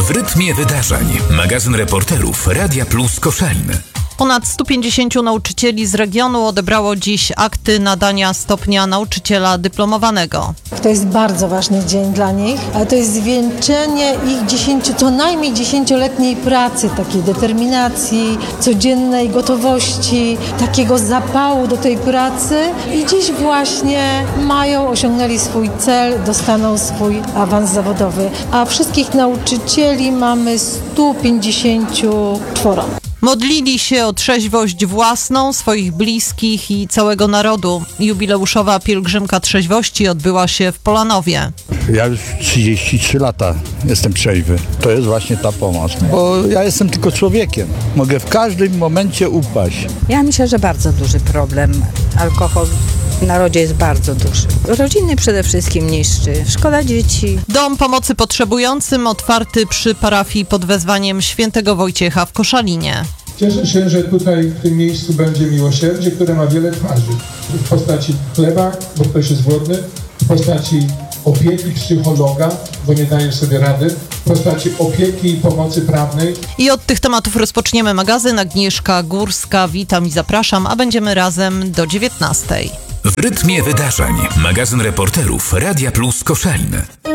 W rytmie wydarzeń. Magazyn reporterów Radia Plus Koszalin. Ponad 150 nauczycieli z regionu odebrało dziś akty nadania stopnia nauczyciela dyplomowanego. To jest bardzo ważny dzień dla nich, ale to jest zwieńczenie ich co najmniej 10-letniej pracy, takiej determinacji, codziennej gotowości, takiego zapału do tej pracy i dziś właśnie osiągnęli swój cel, dostaną swój awans zawodowy. A wszystkich nauczycieli mamy 154. Modlili się o trzeźwość własną, swoich bliskich i całego narodu. Jubileuszowa pielgrzymka trzeźwości odbyła się w Polanowie. Ja już 33 lata jestem trzeźwy. To jest właśnie ta pomoc. Bo ja jestem tylko człowiekiem. Mogę w każdym momencie upaść. Ja myślę, że bardzo duży problem. Alkohol w narodzie jest bardzo duży. Rodziny przede wszystkim niszczy. Szkoda dzieci. Dom pomocy potrzebującym otwarty przy parafii pod wezwaniem świętego Wojciecha w Koszalinie. Cieszę się, że tutaj w tym miejscu będzie miłosierdzie, które ma wiele twarzy. W postaci chleba, bo ktoś jest głodny, w postaci opieki psychologa, bo nie daje sobie rady, w postaci opieki i pomocy prawnej. I od tych tematów rozpoczniemy magazyn. Agnieszka Górska, witam i zapraszam, a będziemy razem do 19:00. W rytmie wydarzeń. Magazyn reporterów Radia Plus Koszalin.